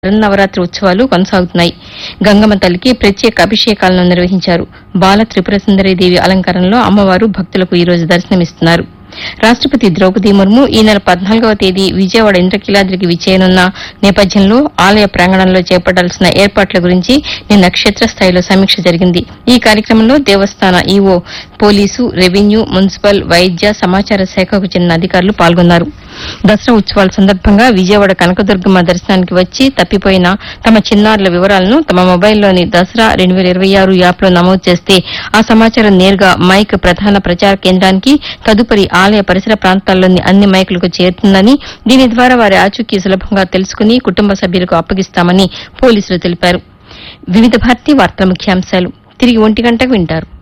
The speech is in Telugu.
నవరాత్రి ఉత్సవాలు కొనసాగుతున్నాయి. గంగమ్మ తల్లికి ప్రత్యేక అభిషేకాలను నిర్వహించారు. బాల త్రిపుర సుందరీదేవి అలంకారంలో అమ్మవారు భక్తులకు ఈ రోజు దర్శనమిస్తున్నారు. రాష్టపతి ద్రౌపది ముర్ము ఈ నెల 14వ తేదీ విజయవాడ ఇంద్రకీలాద్రికి విచ్చేయనున్న నేపథ్యంలో ఆలయ ప్రాంగణంలో చేపట్టాల్సిన ఏర్పాట్ల గురించి నిన్న క్షేత్రస్థాయిలో సమీక్ష జరిగింది. ఈ కార్యక్రమంలో దేవస్థాన ఈవో, పోలీసు, రెవెన్యూ, మున్సిపల్, వైద్య, సమాచార శాఖకు చెందిన అధికారులు పాల్గొన్నారు. దసరా ఉత్సవాల సందర్భంగా విజయవాడ కనకదుర్గమ్మ దర్శనానికి వచ్చి తప్పిపోయిన తమ చిన్నారుల వివరాలను తమ మొబైల్లోని దసరా 2026 యాప్లో నమోదు చేస్తే ఆ సమాచారం నేరుగా మైక్ ప్రధాన ప్రచార కేంద్రానికి, తదుపరి ఆలయ పరిసర ప్రాంతాల్లోని అన్ని మైకులకు చేరుతుందని, దీని ద్వారా వారి ఆచూకీ సులభంగా తెలుసుకుని కుటుంబ సభ్యులకు అప్పగిస్తామని పోలీసులు తెలిపారు. వివిధ భారతి వార్తల ముఖ్యాంశాలు తిరిగి 1 గంటకు వింటారు.